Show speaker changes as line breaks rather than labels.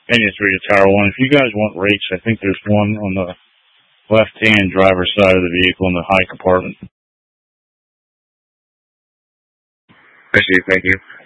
Kenya 3 to Tower 1. If you guys want rates, I think there's one on the left-hand driver's side of the vehicle in the high compartment.
I see. Thank you.